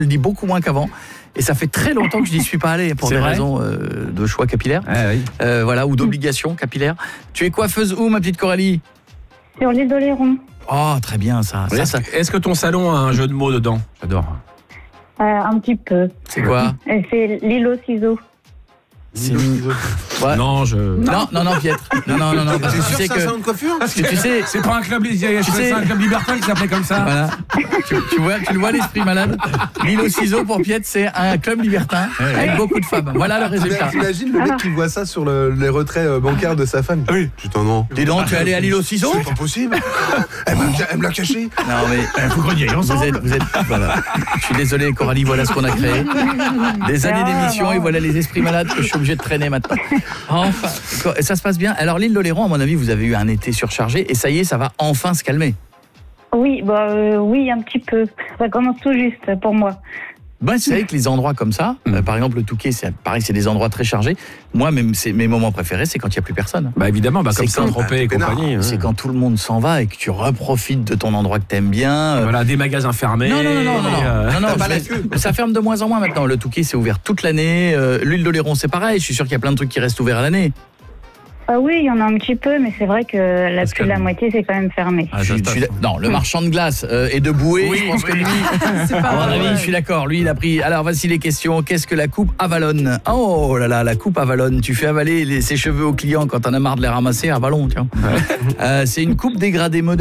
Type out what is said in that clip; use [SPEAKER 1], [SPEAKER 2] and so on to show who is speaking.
[SPEAKER 1] Je le dis beaucoup moins qu'avant. Et ça fait très longtemps que je n'y suis pas allé pour des raisons de choix capillaire. Voilà, ou d'obligation capillaire. Tu es coiffeuse où, ma petite Coralie ?
[SPEAKER 2] Sur l'île d'Oléron.
[SPEAKER 1] Oh, très bien ça.
[SPEAKER 3] Est-ce que ton salon a un jeu de mots dedans ? J'adore.
[SPEAKER 2] Un petit peu.
[SPEAKER 1] C'est quoi ?
[SPEAKER 2] C'est l'île aux ciseaux.
[SPEAKER 1] Ouais.
[SPEAKER 3] Non,
[SPEAKER 1] non, Pietre. Non. Parce que tu sais que
[SPEAKER 4] salon de coiffure ?
[SPEAKER 1] tu sais,
[SPEAKER 3] c'est pas un club, c'est un club libertin qui s'appelait comme ça.
[SPEAKER 1] Voilà. Tu le vois l'esprit malade. L'île aux ciseaux pour Pietre, c'est un club libertin avec beaucoup de femmes. Voilà le résultat.
[SPEAKER 4] T'imagines le mec qui voit ça sur les retraits bancaires de sa femme ? Oui. Putain, non.
[SPEAKER 1] Dis donc, tu es allé à l'île aux ciseaux ?
[SPEAKER 4] C'est pas possible. Elle me l'a caché.
[SPEAKER 1] Non mais faut qu'on y aille ensemble. Vous êtes voilà. Je suis désolé Coralie, voilà ce qu'on a créé. Des années d'émission et voilà les esprits malades que je suis obligé de traîner maintenant. Enfin, ça se passe bien. Alors l'île d'Oléron, à mon avis, vous avez eu un été surchargé et ça y est, ça va enfin se calmer.
[SPEAKER 2] Oui, oui, un petit peu. Ça commence tout juste pour moi.
[SPEAKER 1] Ben, c'est vrai que les endroits comme ça, par exemple le Touquet, c'est pareil, c'est des endroits très chargés. Moi, même mes moments préférés, c'est quand il n'y a plus personne.
[SPEAKER 3] Bah évidemment, comme Saint-Tropez et compagnie.
[SPEAKER 1] C'est quand tout le monde s'en va et que tu reprofites de ton endroit que t'aimes bien.
[SPEAKER 3] Voilà, des magasins fermés.
[SPEAKER 1] Non, ça ferme de moins en moins maintenant. Le Touquet, c'est ouvert toute l'année. L'île d'Oléron, c'est pareil. Je suis sûr qu'il y a plein de trucs qui restent ouverts à l'année.
[SPEAKER 2] Oui, il y en a un petit peu, mais c'est vrai que plus de la moitié, c'est quand même fermé.
[SPEAKER 1] Non, le marchand de glace et de bouée, je pense que lui, à mon avis, je suis d'accord. Lui, il a pris... Alors, voici les questions. Qu'est-ce que la coupe Avalon ? Oh là là, la coupe Avalon. Tu fais avaler ses cheveux au client quand t'en as marre de les ramasser à ballon, tiens. C'est une coupe dégradée moderne.